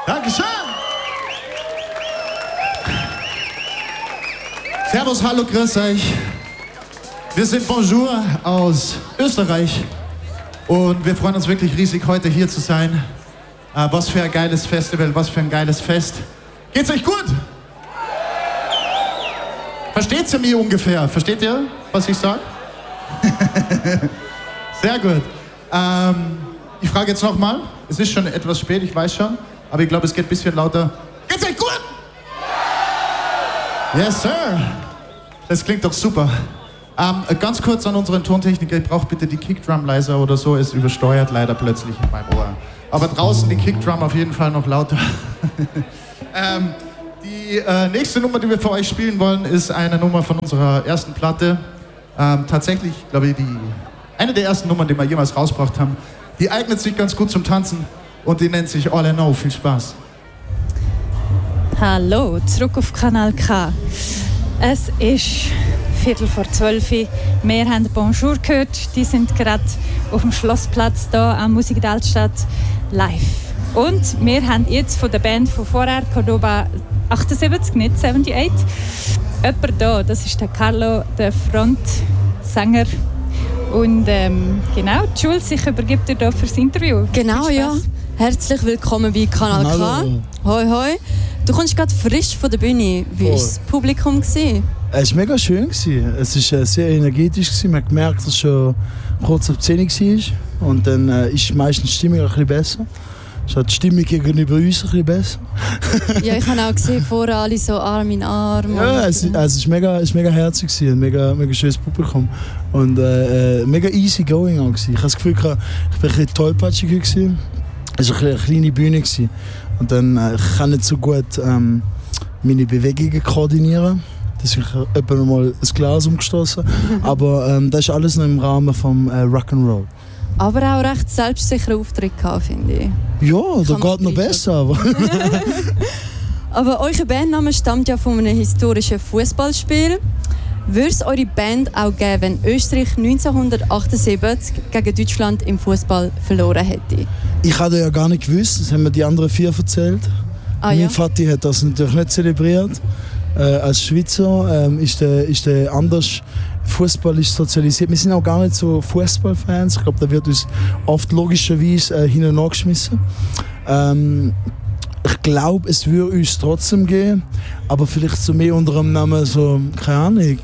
Dankeschön. Servus, hallo, grüß euch. Wir sind Bonjour aus Österreich und wir freuen uns wirklich riesig, heute hier zu sein. Was für ein geiles Festival, was für ein geiles Fest. Geht's euch gut? Versteht ihr mich ungefähr? Versteht ihr, was ich sage? Sehr gut. Ich frage jetzt nochmal. Es ist schon etwas spät, ich weiß schon. Aber ich glaube, es geht ein bisschen lauter. Geht's euch gut? Yes, sir. Das klingt doch super. Ganz kurz an unseren Tontechniker. Ich brauche bitte die Kickdrum leiser oder so. Es übersteuert leider plötzlich in meinem Ohr. Aber draußen die Kickdrum auf jeden Fall noch lauter. Die nächste Nummer, die wir für euch spielen wollen, ist eine Nummer von unserer ersten Platte. Tatsächlich, glaube ich, eine der ersten Nummern, die wir jemals rausgebracht haben. Die eignet sich ganz gut zum Tanzen und die nennt sich All I Know. Viel Spaß. Hallo, zurück auf Kanal K. Es ist 11:45. Wir haben Bonjour gehört. Die sind gerade auf dem Schlossplatz hier am Musik der Altstadt live. Und wir haben jetzt von der Band von vorher, Cordoba 78, nicht 78, jemand da. Das ist der Carlo, der Frontsänger. Und genau, Jules, ich übergebe dir hier fürs Interview. Genau, ja. Herzlich willkommen bei Kanal K. Hallo. Hoi, hoi. Du kommst gerade frisch von der Bühne. Wie war das Publikum? Es war mega schön. Es war sehr energetisch. Man hat gemerkt, dass es schon kurz ab 10 war. Und dann ist meistens die Stimmung ein bisschen besser. Die Stimmung gegenüber uns ein bisschen besser. Ja, ich habe auch gesehen, vorher alle so Arm in Arm. Ja, es war mega herzig. Ein mega schönes Publikum. Und mega easy going auch. Ich habe das Gefühl, ich war ein bisschen tollpatschig. Es war eine kleine Bühne. Und dann ich kann nicht so gut meine Bewegungen koordinieren. Deswegen habe ich noch mal ein Glas umgestoßen. Aber das ist alles noch im Rahmen vom Rock'n'Roll. Aber auch recht selbstsicherer Auftritt gehabt, finde ich. Ja, da geht noch besser. Aber. Aber euer Bandname stammt ja von einem historischen Fußballspiel. Würde es eure Band auch geben, wenn Österreich 1978 gegen Deutschland im Fußball verloren hätte? Ich hatte ja gar nicht gewusst, das haben mir die anderen 4 erzählt. Mein Vati hat das natürlich nicht zelebriert. Als Schweizer ist der anders fußballisch sozialisiert. Wir sind auch gar nicht so Fußballfans. Ich glaube, da wird uns oft logischerweise hin und her geschmissen. Ich glaube, es würde uns trotzdem gehen, aber vielleicht so mehr unter dem Namen so, keine Ahnung,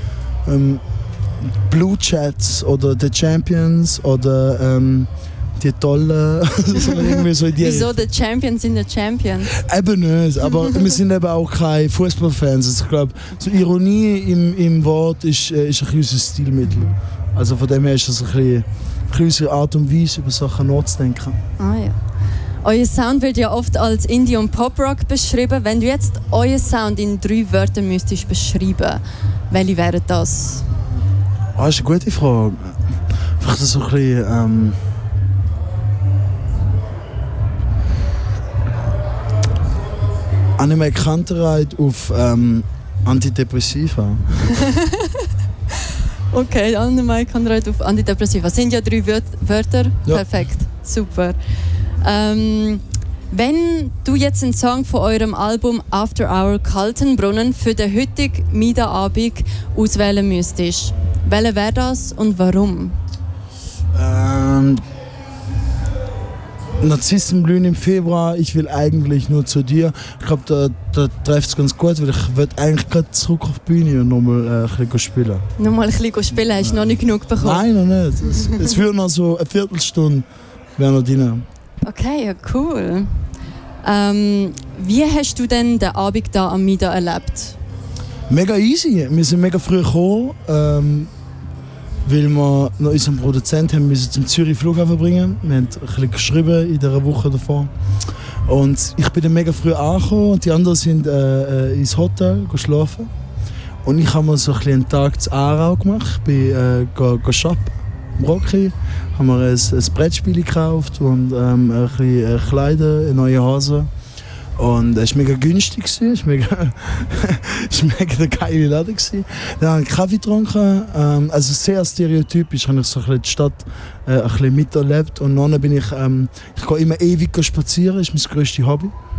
Blue Jets oder The Champions oder die Tollen. So Wieso The Champions in the Champions? Eben nicht, aber wir sind eben auch keine Fußballfans. Also ich glaube, so Ironie im Wort ist ein bisschen unser Stilmittel. Also von dem her ist das ein bisschen unsere Art und Weise, über Sachen nachzudenken. Ah ja. Euer Sound wird ja oft als Indie- und Pop-Rock beschrieben. Wenn du jetzt euren Sound in 3 Wörtern müsstest beschreiben, welche wären das? Das ist eine gute Frage. Vielleicht so ein bisschen... Anime Kantereit auf Antidepressiva. Okay, Anime Kantereit auf Antidepressiva. Das sind ja 3 Wörter. Ja. Perfekt, super. Wenn du jetzt einen Song von eurem Album After Hour Kaltenbrunnen für den heutigen Mieda-Abend auswählen müsstest, welcher wäre das und warum? Narzissen blühen im Februar, ich will eigentlich nur zu dir. Ich glaube, da trifft es ganz gut, weil ich will eigentlich gerade zurück auf die Bühne und nochmal ein bisschen spielen. Nochmal ein bisschen spielen? Hast du noch nicht genug bekommen? Nein, noch nicht. Es wird noch so eine Viertelstunde noch drin. Okay, ja, cool. Wie hast du denn den Abend da am Mieda erlebt? Mega easy. Wir sind mega früh gekommen. Weil wir noch unseren Produzenten müssen zum Zürich Flughafen bringen. Wir haben ein bisschen geschrieben in dieser Woche davor. Und ich bin dann mega früh angekommen und die anderen sind ins Hotel schlafen. Und ich habe mir so ein bisschen einen Tag zu Aarau gemacht. Ich bin shoppen im Rocky. Haben wir ein Brettspiel gekauft und ein bisschen Kleider, eine neue Hose. Und es war mega günstig, es war mega der geile Laden. Dann habe ich Kaffee getrunken, also sehr stereotypisch, habe ich so die Stadt ein bisschen miterlebt. Und dann bin ich gehe immer ewig spazieren, das ist mein grösstes Hobby.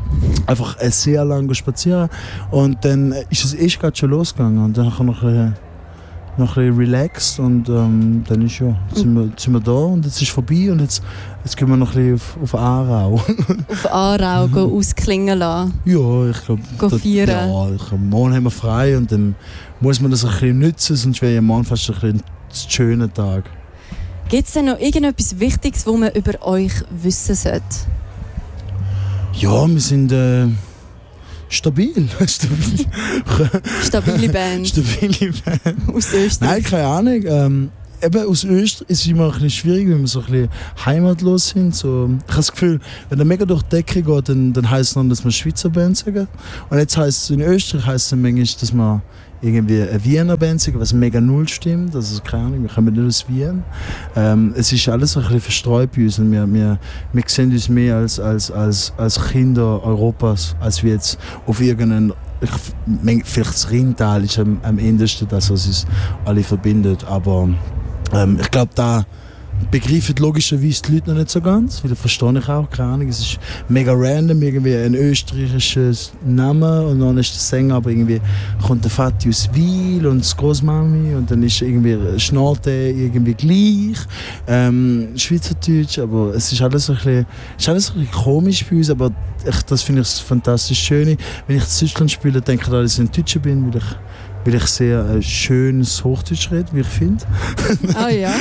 einfach sehr lange spazieren. Und dann ist es erst gerade schon losgegangen. Und dann habe ich noch ein bisschen relaxed und dann sind wir da und jetzt ist es vorbei und jetzt gehen wir noch ein bisschen auf Aarau. Auf Aarau ausklingen lassen? Ja, ich glaube. Feiern? Ja, morgen haben wir frei und dann muss man das ein bisschen nutzen, sonst wäre ja morgen fast ein bisschen ein schöner Tag. Gibt es denn noch irgendetwas Wichtiges, was man über euch wissen sollte? Ja, wir sind stabil. Stabile Band. Stabile Band. Aus Österreich? Nein, keine Ahnung. Eben aus Österreich ist es immer ein bisschen schwierig, wenn wir so ein bisschen heimatlos sind. So, ich habe das Gefühl, wenn er mega durch die Decke geht, dann heisst es dann, dass wir Schweizer Band sagen. Und jetzt heisst es in Österreich, heisst es manchmal, dass wir irgendwie eine Wiener Band sagen, was mega null stimmt. Also keine Ahnung, wir kommen nicht aus Wien. Es ist alles ein bisschen verstreut bei uns und wir sehen uns mehr als Kinder Europas, als wir jetzt auf irgendeinen, vielleicht das Rheintal ist am ehesten das, was uns alle verbindet. Aber ich glaube, da begreifen logischerweise die Leute noch nicht so ganz, weil das verstehe ich auch, keine Ahnung. Es ist mega random, irgendwie ein österreichisches Name und dann ist der Sänger, aber irgendwie kommt der Vati aus Wil und das Großmami und dann ist irgendwie schnallt er irgendwie gleich, Schweizerdeutsch, aber es ist alles ein bisschen komisch bei uns, aber das finde ich das fantastisch Schöne. Wenn ich in Deutschland spiele, denke ich, dass ich ein Deutscher bin, weil ich sehr schönes Hochdeutsch rede, wie ich finde. Ah ja.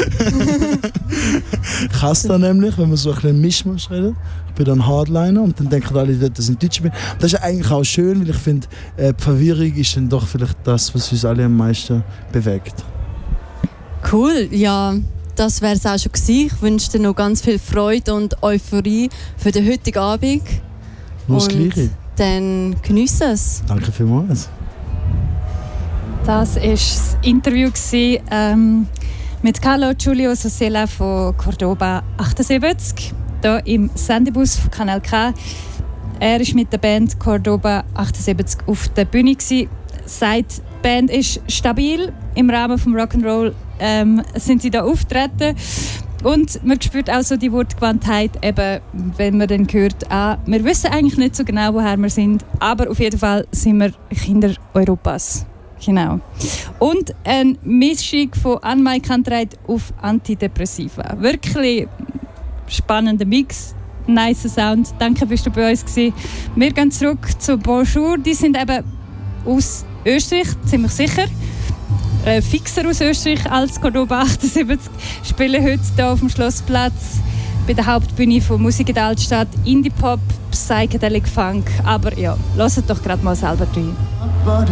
Ich hasse das nämlich, wenn man so ein bisschen Mischmasch redet. Ich bin dann Hardliner und dann denken alle, dass ich ein Deutscher bin. Das ist eigentlich auch schön, weil ich finde, die Verwirrung ist dann doch vielleicht das, was uns alle am meisten bewegt. Cool, ja. Das wäre es auch schon gewesen. Ich wünsche dir noch ganz viel Freude und Euphorie für den heutigen Abend. Nur das Gleiche. Dann genieße es. Danke vielmals. Das war das Interview mit Carlo Giulio Sosella von Cordoba 78, hier im Sendebus von Kanal K. Er war mit der Band Cordoba 78 auf der Bühne. Sagt, die Band ist stabil. Im Rahmen des Rock'n'Roll sind sie da auftreten. Und man spürt auch so die Wortgewandtheit, eben, wenn man dann hört, wir wissen eigentlich nicht so genau, woher wir sind, aber auf jeden Fall sind wir Kinder Europas. Genau. Und eine Mischung von Anmai-Kantreit auf Antidepressiva. Wirklich spannender Mix, nice Sound. Danke, bist du bei uns gewesen. Wir gehen zurück zu Bonjour. Die sind eben aus Österreich, ziemlich sicher. Fixer aus Österreich als Cordoba 78. Spielen heute hier auf dem Schlossplatz bei der Hauptbühne von Musik in der Altstadt. Indie-Pop, Psychedelic Funk. Aber ja, hört doch gerade mal selber rein.